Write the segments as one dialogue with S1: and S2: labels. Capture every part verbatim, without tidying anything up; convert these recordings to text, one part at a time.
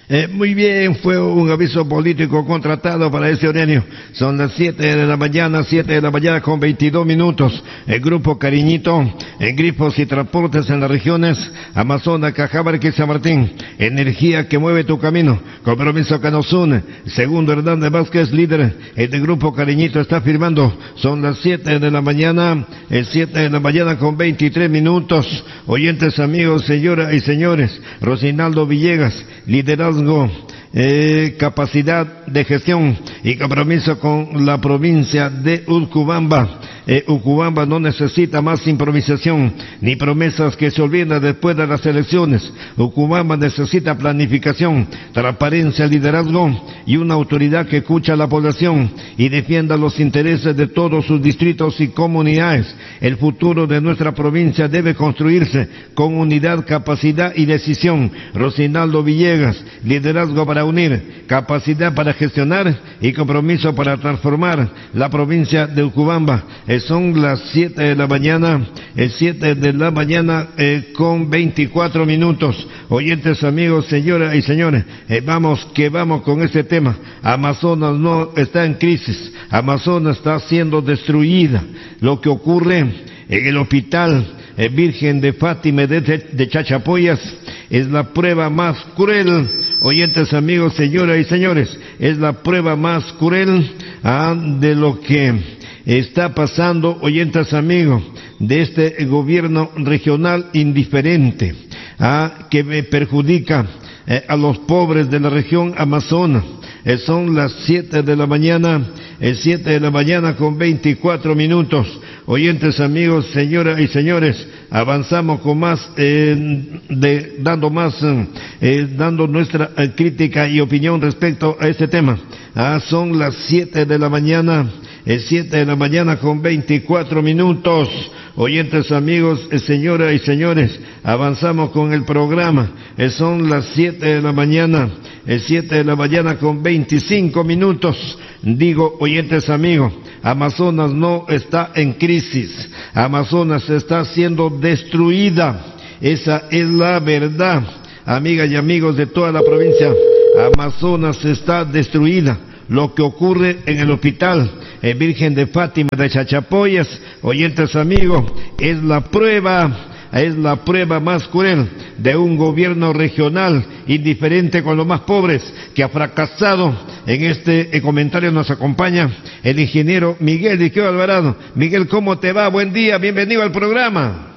S1: Eh, muy bien, fue un aviso político contratado para este horario. Son las siete de la mañana, siete de la mañana con veintidós minutos. El Grupo Cariñito, en grifos y transportes en las regiones Amazonas, Cajamarca y San Martín. Energía que mueve tu camino. Compromiso que nos une. Segundo Hernández Vázquez, líder del Grupo Cariñito, está firmando. Son las siete de la mañana, el siete de la mañana con veintitrés minutos. Oyentes, amigos, señoras y señores, Rosinaldo Villegas, liderazgo Eh, capacidad de gestión y compromiso con la provincia de Urubamba. Eh, Urubamba no necesita más improvisación ni promesas que se olvidan después de las elecciones. Urubamba necesita planificación, transparencia, liderazgo y una autoridad que escucha a la población y defienda los intereses de todos sus distritos y comunidades. El futuro de nuestra provincia debe construirse con unidad, capacidad y decisión. Rosinaldo Villegas, liderazgo para unir, capacidad para gestionar y compromiso para transformar la provincia de Urubamba. Eh, son las siete de la mañana, eh, siete de la mañana eh, con veinticuatro minutos. Oyentes, amigos, señoras y señores, eh, vamos que vamos con este tema. Amazonas no está en crisis, Amazonas está siendo destruida. Lo que ocurre en el hospital eh, Virgen de Fátima de, de Chachapoyas es la prueba más cruel. Oyentes, amigos, señoras y señores, es la prueba más cruel ah, de lo que está pasando, oyentes, amigos, de este gobierno regional indiferente, ah, que me perjudica eh, a los pobres de la región Amazonas. Eh, son las siete de la mañana, eh, siete de la mañana con veinticuatro minutos. Oyentes, amigos, señoras y señores, avanzamos con más, eh, de, dando más, eh, dando nuestra eh, crítica y opinión respecto a este tema. Ah, son las siete de la mañana, eh, siete de la mañana con veinticuatro minutos. Oyentes, amigos, eh, señoras y señores, avanzamos con el programa. Eh, son las siete de la mañana, eh, siete de la mañana con veinticinco minutos. Digo, oyentes, amigos, Amazonas no está en crisis, Amazonas está siendo destruida. Esa es la verdad, amigas y amigos de toda la provincia. Amazonas está destruida. Lo que ocurre en el hospital eh, Virgen de Fátima de Chachapoyas, oyentes, amigos, es la prueba es la prueba más cruel de un gobierno regional indiferente con los más pobres, que ha fracasado. En este comentario nos acompaña el ingeniero Miguel Diqueo Alvarado. Miguel, ¿cómo te va? Buen día, bienvenido al programa.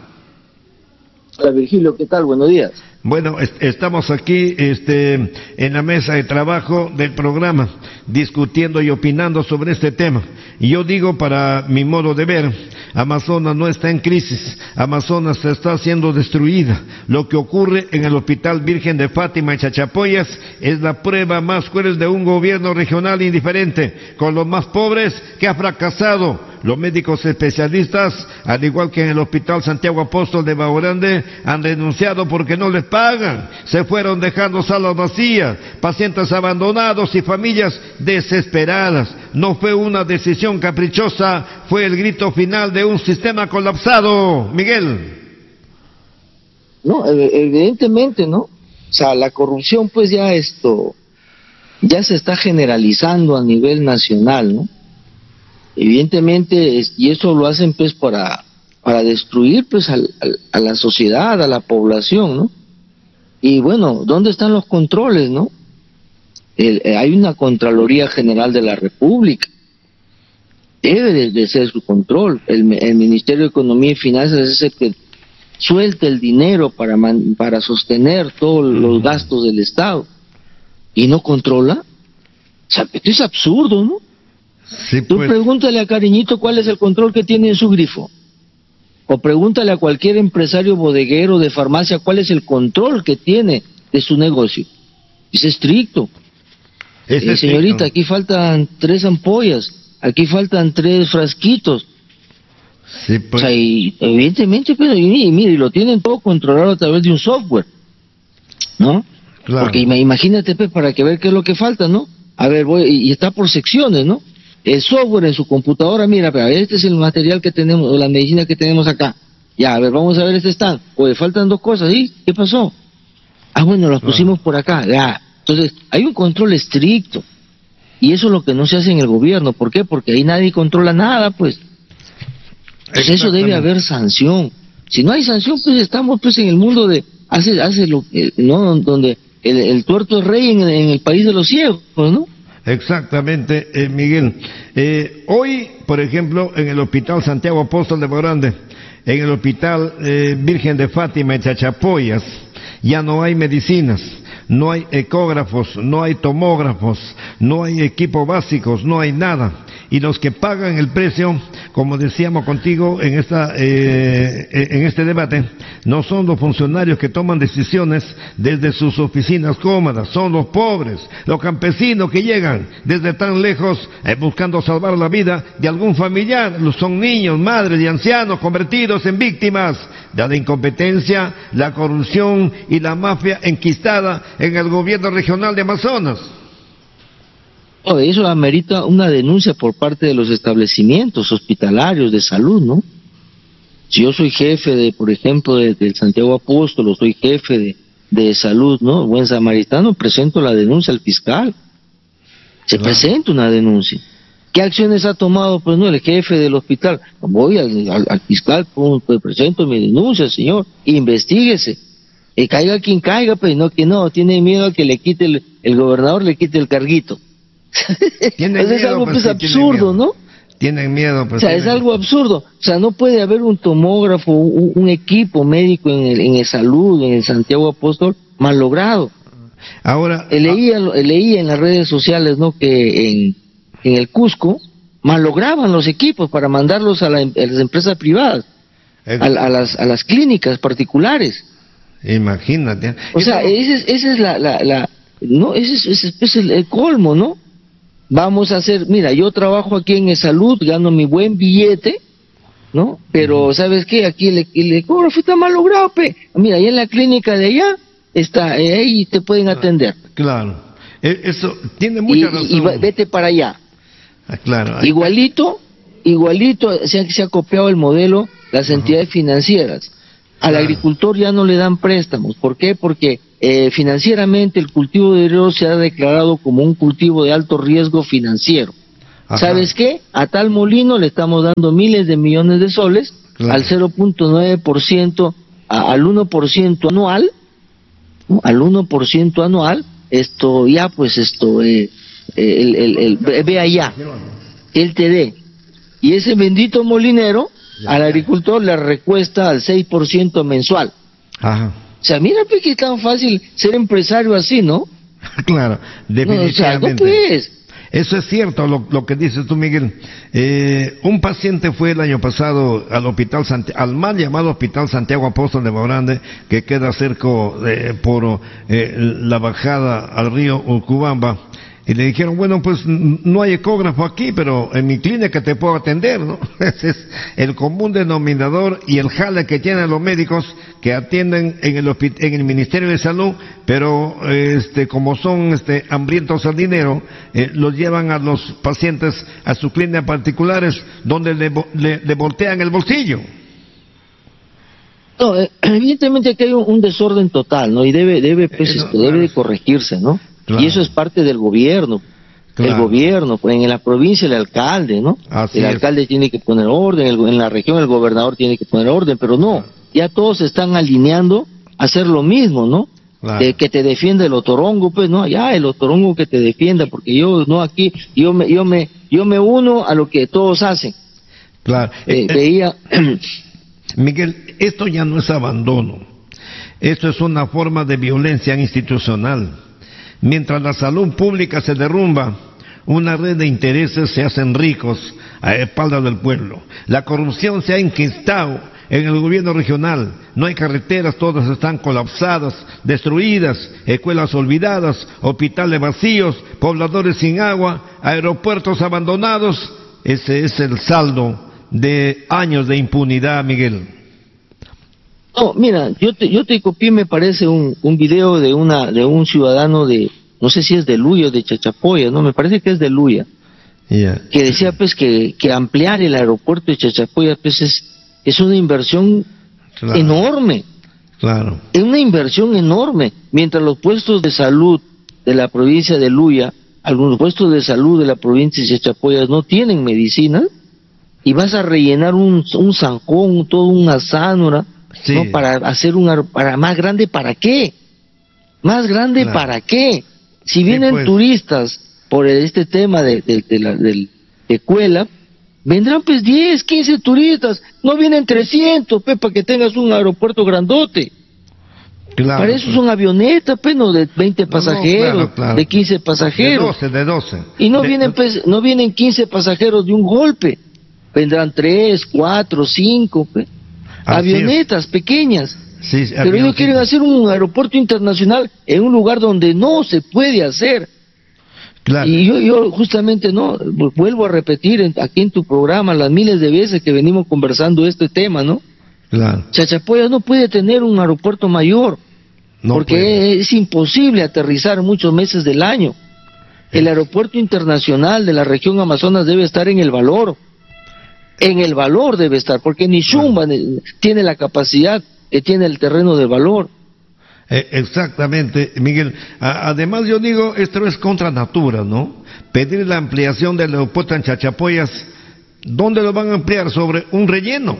S2: Hola Virgilio, ¿qué tal? Buenos días.
S1: Bueno, est estamos aquí este, en la mesa de trabajo del programa, discutiendo y opinando sobre este tema. Y yo digo, para mi modo de ver, Amazonas no está en crisis, Amazonas está siendo destruida. Lo que ocurre en el Hospital Virgen de Fátima y Chachapoyas es la prueba más cruel de un gobierno regional indiferente con los más pobres, que ha fracasado. Los médicos especialistas, al igual que en el Hospital Santiago Apóstol de Baorande, han renunciado porque no les pagan. Se fueron dejando salas vacías, pacientes abandonados y familias desesperadas. No fue una decisión caprichosa, fue el grito final de un sistema colapsado. Miguel.
S2: No, evidentemente, ¿no? O sea, la corrupción, pues ya esto, ya se está generalizando a nivel nacional, ¿no? Evidentemente, y eso lo hacen pues para para destruir pues al, al, a la sociedad, a la población, ¿no? Y bueno, ¿dónde están los controles, no? El, eh, hay una Contraloría General de la República, debe de, de ser su control. El, el Ministerio de Economía y Finanzas es el que suelta el dinero para man, para sostener todos los gastos del Estado y no controla. O sea, esto es absurdo, ¿no?
S1: Sí,
S2: Tú
S1: pues.
S2: Pregúntale a Cariñito cuál es el control que tiene en su grifo. O pregúntale a cualquier empresario bodeguero de farmacia cuál es el control que tiene de su negocio. Es estricto.
S1: Es
S2: eh, señorita, aquí faltan tres ampollas, aquí faltan tres frasquitos.
S1: Sí, pues.
S2: O sea, y, evidentemente, pero y, y mire, lo tienen todo controlado a través de un software, ¿no?
S1: Claro.
S2: Porque imagínate, pues, para que ver qué es lo que falta, ¿no? A ver, voy, y está por secciones, ¿no? El software en su computadora, mira, a ver, este es el material que tenemos, o la medicina que tenemos acá. Ya, a ver, vamos a ver este stand. Oye, faltan dos cosas, ¿sí? ¿Qué pasó? Ah, bueno, los pusimos por acá, ya. Entonces, hay un control estricto. Y eso es lo que no se hace en el gobierno. ¿Por qué? Porque ahí nadie controla nada, pues. Pues eso debe haber sanción. Si no hay sanción, pues estamos pues en el mundo de hace hace lo eh, no donde el, el tuerto es rey en, en el país de los ciegos, ¿no?
S1: Exactamente, eh, Miguel. Eh, hoy, por ejemplo, en el Hospital Santiago Apóstol de Morande, en el Hospital eh, Virgen de Fátima en Chachapoyas, ya no hay medicinas, no hay ecógrafos, no hay tomógrafos, no hay equipos básicos, no hay nada. Y los que pagan el precio, como decíamos contigo en esta eh, en este debate, no son los funcionarios que toman decisiones desde sus oficinas cómodas, son los pobres, los campesinos que llegan desde tan lejos eh, buscando salvar la vida de algún familiar. Son niños, madres y ancianos convertidos en víctimas de la incompetencia, la corrupción y la mafia enquistada en el gobierno regional de Amazonas.
S2: Oh, eso amerita una denuncia por parte de los establecimientos hospitalarios de salud, ¿no? Si yo soy jefe de, por ejemplo, del de Santiago Apóstol, o soy jefe de, de salud, ¿no? Buen samaritano, presento la denuncia al fiscal. Se claro. presenta una denuncia. ¿Qué acciones ha tomado? Pues no, el jefe del hospital. Voy al, al, al fiscal, pues presento mi denuncia, señor, investíguese. Y caiga quien caiga, pues no, que no, tiene miedo a que le quite el, el gobernador, le quite el carguito.
S1: Tienen
S2: pues es
S1: miedo,
S2: algo
S1: pues,
S2: pues
S1: sí,
S2: absurdo,
S1: tienen
S2: ¿no?
S1: Tienen miedo, pues.
S2: O sea,
S1: tienen...
S2: es algo absurdo. O sea, no puede haber un tomógrafo, un, un equipo médico en el, en el salud, en el Santiago Apóstol, mal logrado.
S1: Ahora...
S2: Eh, leía, ah... leía en las redes sociales, ¿no?, que en, en el Cusco mal lograban los equipos para mandarlos a, la, a las empresas privadas, a, a, las, a las clínicas particulares.
S1: Imagínate.
S2: O sea, ese es, ese es la, la, la, no, ese es, ese es el, el colmo, ¿no? Vamos a hacer, mira, yo trabajo aquí en salud, gano mi buen billete, ¿no? Pero, uh-huh. ¿sabes qué? Aquí el, el ecógrafo está mal logrado, pe. Mira, allá en la clínica de allá, está, eh, ahí te pueden atender.
S1: Claro. Eso tiene mucha
S2: y,
S1: razón.
S2: Y, y vete para allá.
S1: Ah, claro.
S2: Igualito, igualito se ha, se ha copiado el modelo las entidades uh-huh. financieras. Al claro. agricultor ya no le dan préstamos. ¿Por qué? Porque eh, financieramente el cultivo de arroz se ha declarado como un cultivo de alto riesgo financiero. Ajá. ¿Sabes qué? A tal molino le estamos dando miles de millones de soles, claro. al cero punto nueve por ciento, a, al uno por ciento anual, ¿no? Al uno por ciento anual, esto ya pues esto, eh, el, el, el, el, ve allá, él te dé. Y ese bendito molinero al agricultor le recuesta al seis por ciento mensual.
S1: Ajá.
S2: O sea, mira pues que es tan fácil ser empresario así, ¿no?
S1: Claro, definitivamente.
S2: No, o sea, no pues.
S1: Eso es cierto lo, lo que dices tú, Miguel. Eh, un paciente fue el año pasado al hospital Santi- al mal llamado Hospital Santiago Apóstol de Morande, que queda cerca de, por eh, la bajada al río Urcubamba. Y le dijeron, bueno, pues no hay ecógrafo aquí, pero en mi clínica te puedo atender, ¿no? Ese es el común denominador y el jale que tienen los médicos que atienden en el en el Ministerio de Salud, pero este como son este hambrientos al dinero, eh, los llevan a los pacientes a sus clínicas particulares donde le, le, le voltean el bolsillo.
S2: No, eh, evidentemente que hay un, un desorden total, ¿no? Y debe debe pues, eh, no, esto, debe de corregirse, ¿no? Claro. Y eso es parte del gobierno, claro. El gobierno, pues en la provincia el alcalde, ¿no? Así el es. Alcalde tiene que poner orden, el, en la región el gobernador tiene que poner orden, pero no, ya todos se están alineando a hacer lo mismo, ¿no? Claro. De que te defienda el otorongo, pues, ¿no? Ya el otorongo que te defienda, porque yo, no, aquí, yo me, yo me, yo me uno a lo que todos hacen.
S1: Claro.
S2: Eh, eh, veía...
S1: Miguel, esto ya no es abandono, esto es una forma de violencia institucional. Mientras la salud pública se derrumba, una red de intereses se hacen ricos a espaldas del pueblo. La corrupción se ha enquistado en el gobierno regional. No hay carreteras, todas están colapsadas, destruidas, escuelas olvidadas, hospitales vacíos, pobladores sin agua, aeropuertos abandonados. Ese es el saldo de años de impunidad, Miguel.
S2: No, mira, yo te, yo te copié, me parece, un, un video de una de un ciudadano de, no sé si es de Luya o de Chachapoya, no, me parece que es de Luya, yeah. que decía pues que, que ampliar el aeropuerto de Chachapoya pues es, es una inversión claro. enorme,
S1: claro.
S2: es una inversión enorme, mientras los puestos de salud de la provincia de Luya, algunos puestos de salud de la provincia de Chachapoyas no tienen medicina, y vas a rellenar un, un zancón, todo una zánora, sí, ¿no? Para hacer un para más grande, ¿para qué? Más grande, claro. ¿Para qué? Si vienen sí, pues. turistas por este tema de, de, de la del de Cuela, vendrán pues diez, quince turistas, no vienen trescientos, pues, para que tengas un aeropuerto grandote. Claro, para eso pues. son avionetas, pues, no de veinte pasajeros, no, no, claro, claro. de quince pasajeros.
S1: De doce, de doce.
S2: Y no
S1: de,
S2: vienen, pues, no vienen quince pasajeros de un golpe. Vendrán tres, cuatro, cinco, pues. Avionetas es. pequeñas.
S1: Sí,
S2: pero ellos quieren hacer un aeropuerto internacional en un lugar donde no se puede hacer. Claro. Y yo, yo justamente no vuelvo a repetir en, aquí en tu programa las miles de veces que venimos conversando este tema, ¿no?
S1: Claro.
S2: Chachapoyas no puede tener un aeropuerto mayor, no porque puede. es imposible aterrizar muchos meses del año. El aeropuerto internacional de la región Amazonas debe estar en El Valor. En El Valor debe estar, porque ni Shumba claro. tiene la capacidad que tiene el terreno de Valor.
S1: Eh, exactamente, Miguel. A, además, yo digo, esto es contra natura, ¿no? Pedir la ampliación del aeropuerto en Chachapoyas, ¿dónde lo van a ampliar? Sobre un relleno.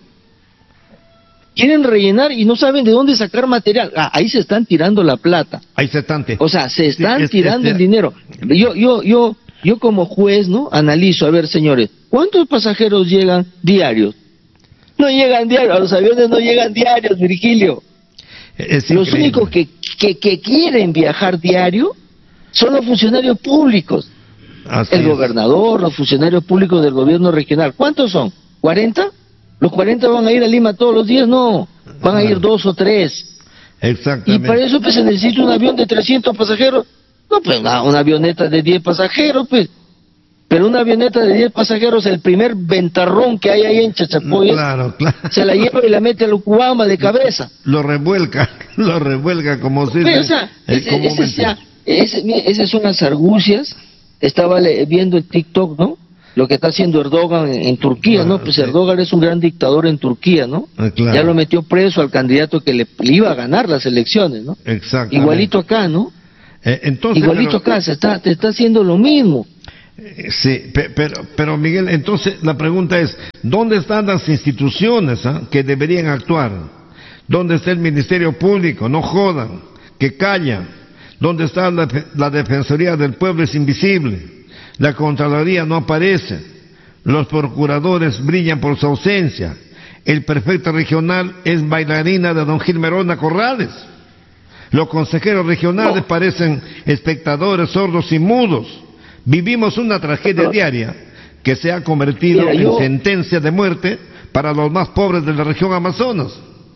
S2: Quieren rellenar y no saben de dónde sacar material. Ah, ahí se están tirando la plata.
S1: Ahí se están.
S2: O sea, se están sí, tirando este, el dinero. Yo, yo, yo, yo como juez, ¿no? Analizo, a ver, señores, ¿cuántos pasajeros llegan diarios? No llegan diarios, los aviones no llegan diarios, Virgilio. Es los únicos que, que, que quieren viajar diario son los funcionarios públicos. Así el es. gobernador, los funcionarios públicos del gobierno regional. ¿Cuántos son? ¿cuarenta? ¿Los cuarenta van a ir a Lima todos los días? No, van a ir dos o tres.
S1: Exactamente.
S2: Y para eso pues se necesita un avión de trescientos pasajeros. No, pues una, una avioneta de diez pasajeros, pues. Pero una avioneta de diez pasajeros, el primer ventarrón que hay ahí en Chachapoyas, claro, claro. se la lleva y la mete a Lucubamba de cabeza.
S1: Lo revuelca, lo revuelca como si...
S2: Pero, o sea, ese, ese, ya, ese, esas son las argucias. Estaba le, viendo el TikTok, ¿no? Lo que está haciendo Erdogan en, en Turquía, ¿no? Pues sí. Erdogan es un gran dictador en Turquía, ¿no? Ah, claro. Ya lo metió preso al candidato que le, le iba a ganar las elecciones, ¿no?
S1: Exacto.
S2: Igualito acá, ¿no?
S1: Eh, entonces,
S2: Igualito pero... acá, se está, te está haciendo lo mismo.
S1: Sí, pero, pero Miguel, entonces la pregunta es, ¿dónde están las instituciones ¿eh? que deberían actuar? ¿Dónde está el Ministerio Público? No jodan, que callan. ¿Dónde está la, la Defensoría del Pueblo? Es invisible. La Contraloría no aparece. Los procuradores brillan por su ausencia. El prefecto regional es bailarina de don Gil Merona Corrales. Los consejeros regionales parecen espectadores sordos y mudos. Vivimos una tragedia diaria que se ha convertido Mira, yo... en sentencia de muerte para los más pobres de la región Amazonas.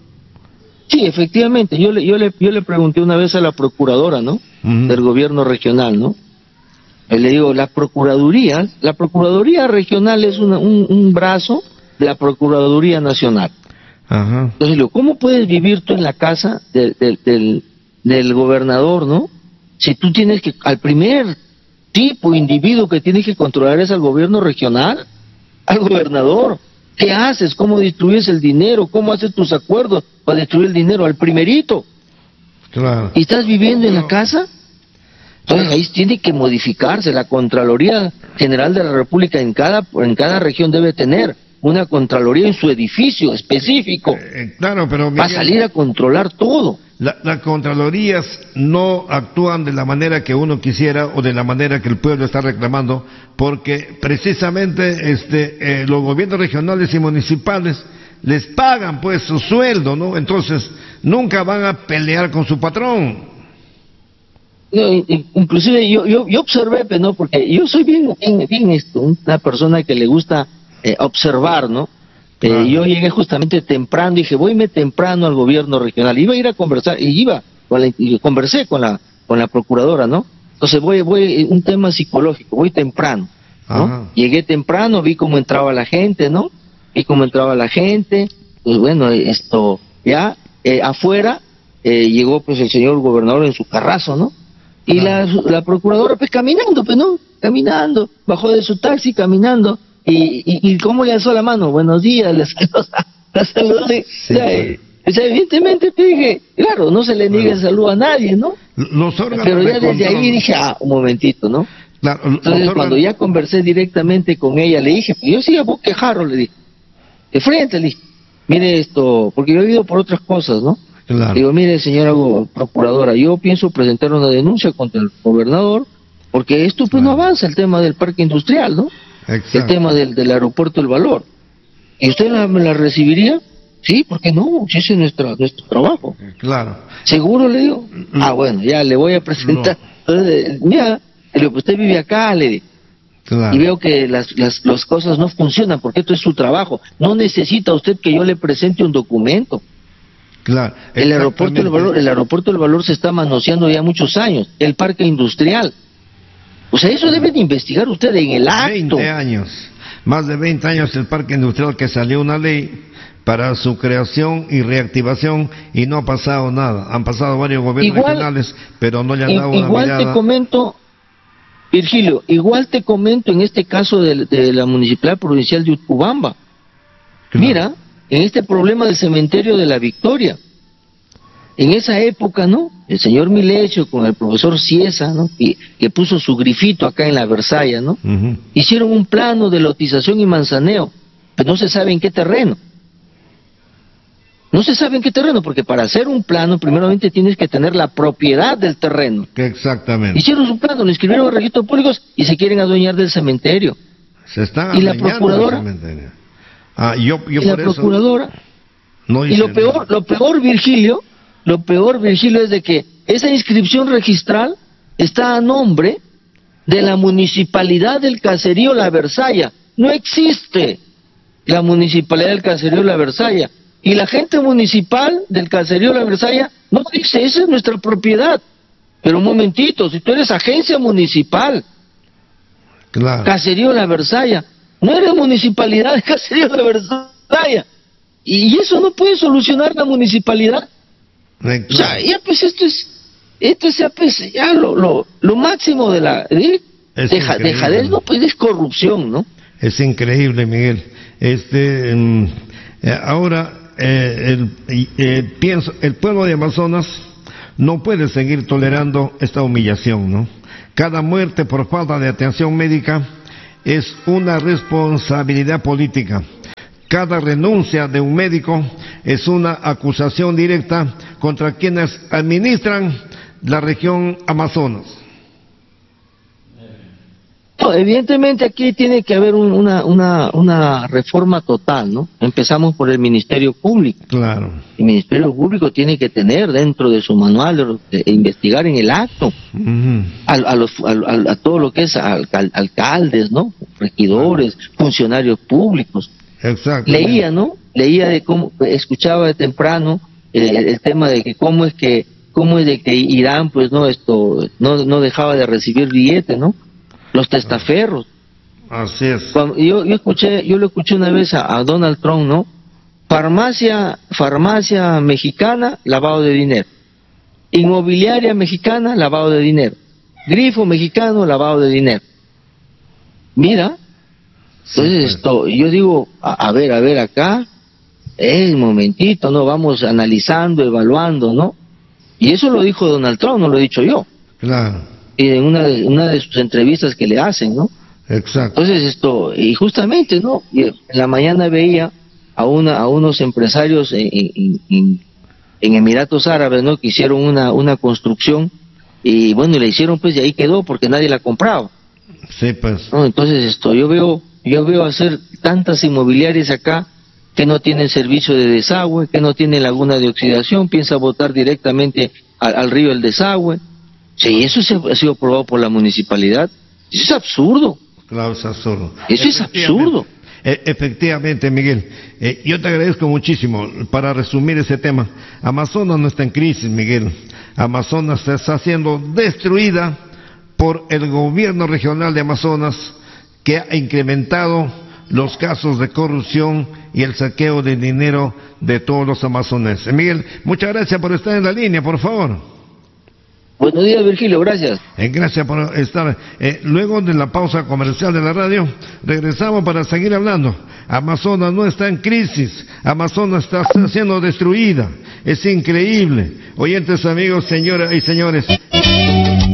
S2: Sí, efectivamente. Yo le, yo le, yo le pregunté una vez a la procuradora, ¿no? Uh-huh. Del gobierno regional, ¿no? Y le digo, la procuraduría, la procuraduría regional es una, un, un brazo de la procuraduría nacional. Uh-huh. Entonces le digo, ¿cómo puedes vivir tú en la casa de, de, del, del gobernador, ¿no? Si tú tienes que, al primer tipo, individuo que tienes que controlar es al gobierno regional, al gobernador. ¿Qué haces? ¿Cómo distribuyes el dinero? ¿Cómo haces tus acuerdos para distribuir el dinero? Al primerito.
S1: Claro.
S2: ¿Y estás viviendo en la casa? Entonces ahí tiene que modificarse. La Contraloría General de la República en cada, en cada región debe tener una Contraloría en su edificio específico.
S1: Eh, claro, pero Miguel,
S2: va a salir a controlar todo.
S1: La, las Contralorías no actúan de la manera que uno quisiera o de la manera que el pueblo está reclamando, porque precisamente este eh, los gobiernos regionales y municipales les pagan pues su sueldo, ¿no? Entonces nunca van a pelear con su patrón.
S2: No, inclusive yo, yo, yo observé, ¿no? Porque yo soy bien, bien, bien esto, una persona que le gusta eh, observar, ¿no? Eh, ah. Yo llegué justamente temprano, dije, voyme temprano al gobierno regional, iba a ir a conversar, y iba, con la, y conversé con la, con la procuradora, ¿no? Entonces voy, voy, un tema psicológico, voy temprano, ¿no? Ajá. Llegué temprano, vi cómo entraba la gente, ¿no? Vi cómo entraba la gente, pues bueno, esto, ya, eh, afuera, eh, llegó pues el señor gobernador en su carrazo, ¿no? Y la, la procuradora pues caminando, pues no, caminando, bajó de su taxi caminando, y, y, y cómo le alzó la mano, buenos días, le saludó, la saludó, sí, ya, eh, Pues evidentemente dije, claro, no se le niega el saludo a nadie, ¿no?
S1: Los órganos
S2: Pero ya
S1: de
S2: desde
S1: control...
S2: ahí dije, ah, un momentito, ¿no?
S1: Claro,
S2: Entonces
S1: órganos...
S2: cuando ya conversé directamente con ella, le dije, pues yo sí a vos quejarro, le dije, de frente le dije, mire esto, porque yo he ido por otras cosas, ¿no?
S1: Claro.
S2: Digo, mire señora procuradora, yo pienso presentar una denuncia contra el gobernador, porque esto pues claro. no avanza el tema del parque industrial, ¿no? Exacto. El tema del, del aeropuerto del Valor. ¿Y usted la, me la recibiría? Sí, ¿por qué no? Si ese es nuestro, nuestro trabajo.
S1: Claro.
S2: ¿Seguro? Le digo. No. Ah, bueno, ya le voy a presentar. No. Entonces, mira, le digo, usted vive acá, le digo. Claro. Y veo que las, las, las cosas no funcionan, porque esto es su trabajo. No necesita usted que yo le presente un documento.
S1: Claro.
S2: El aeropuerto del Valor, el aeropuerto del Valor se está manoseando ya muchos años. El parque industrial. O sea, eso debe de investigar usted en el acto.
S1: veinte años. Más de veinte años el parque industrial que salió una ley para su creación y reactivación y no ha pasado nada. Han pasado varios gobiernos igual, regionales, pero no le han dado una
S2: igual
S1: mirada.
S2: Igual te comento, Virgilio, igual te comento en este caso de, de la Municipalidad Provincial de Utcubamba. Claro. Mira, en este problema del cementerio de la Victoria, en esa época, ¿no? El señor Milecio con el profesor Ciesa, ¿no? Y, que puso su grifito acá en la Versalla, ¿no? Uh-huh. Hicieron un plano de lotización y manzaneo, pero no se sabe en qué terreno. No se sabe en qué terreno, porque para hacer un plano, primeramente tienes que tener la propiedad del terreno.
S1: Exactamente.
S2: Hicieron su plano, lo inscribieron en registros públicos y se quieren adueñar del cementerio.
S1: Se están
S2: y la procuradora.
S1: Del cementerio. Ah, yo, yo
S2: y
S1: por
S2: la
S1: eso
S2: procuradora.
S1: No
S2: y lo peor, lo peor, Virgilio, lo peor, Virgilio, es de que esa inscripción registral está a nombre de la Municipalidad del Caserío La Versalla. No existe la Municipalidad del Caserío La Versalla. Y la gente municipal del Caserío La Versalla no dice, esa es nuestra propiedad. Pero un momentito, si tú eres agencia municipal,
S1: claro.
S2: Caserío La Versalla, no eres municipalidad de Caserío La Versalla. Y eso no puede solucionar la municipalidad. Claro. O sea, ya pues esto es, esto es ya, pues, ya lo, lo, lo máximo de la de, deja, dejadez, no, pues es corrupción, ¿no?
S1: Es increíble, Miguel. Este, um, ahora, eh, el, eh, pienso, el pueblo de Amazonas no puede seguir tolerando esta humillación, ¿no? Cada muerte por falta de atención médica es una responsabilidad política. Cada renuncia de un médico es una acusación directa contra quienes administran la región Amazonas.
S2: No, evidentemente aquí tiene que haber un, una, una, una reforma total, ¿no? Empezamos por el Ministerio Público.
S1: Claro.
S2: El Ministerio Público tiene que tener dentro de su manual de, de investigar en el acto uh-huh. a, a, los, a, a todo lo que es al, al, alcaldes, ¿no? Regidores, funcionarios públicos.
S1: Exacto.
S2: Leía, ¿no? Leía de cómo, escuchaba de temprano eh, el tema de que cómo es que, cómo es de que Irán, pues no, esto, no, no dejaba de recibir billetes, ¿no? Los testaferros.
S1: Así es.
S2: Cuando yo, yo escuché, yo lo escuché una vez a, a Donald Trump, ¿no? Farmacia, farmacia mexicana, lavado de dinero. Inmobiliaria mexicana, lavado de dinero. Grifo mexicano, lavado de dinero. Mira. Entonces, esto, yo digo, a, a ver, a ver, acá, eh, un momentito, ¿no? Vamos analizando, evaluando, ¿no? Y eso lo dijo Donald Trump, no lo he dicho yo.
S1: Claro.
S2: Y en una de, una de sus entrevistas que le hacen, ¿no?
S1: Exacto.
S2: Entonces, esto, y justamente, ¿no? Y en la mañana veía a una a unos empresarios en, en, en, en Emiratos Árabes, ¿no? Que hicieron una, una construcción, y bueno, y la hicieron, pues, y ahí quedó, porque nadie la compraba.
S1: Sí, pues.
S2: ¿No? Entonces, esto, yo veo... Yo veo hacer tantas inmobiliarias acá que no tienen servicio de desagüe, que no tienen laguna de oxidación, piensa botar directamente al, al río el desagüe. Sí, eso se ha sido aprobado por la municipalidad. Eso es absurdo.
S1: Claro, es absurdo.
S2: Eso es absurdo.
S1: E- efectivamente, Miguel. Eh, yo te agradezco muchísimo. Para resumir ese tema, Amazonas no está en crisis, Miguel. Amazonas está siendo destruida por el gobierno regional de Amazonas, que ha incrementado los casos de corrupción y el saqueo de dinero de todos los amazoneses. Miguel, muchas gracias por estar en la línea, por favor.
S2: Buenos días, Virgilio, gracias.
S1: Eh, gracias por estar. Eh, luego de la pausa comercial de la radio, regresamos para seguir hablando. Amazonas no está en crisis, Amazonas está siendo destruida. Es increíble. Oyentes, amigos, señoras y señores.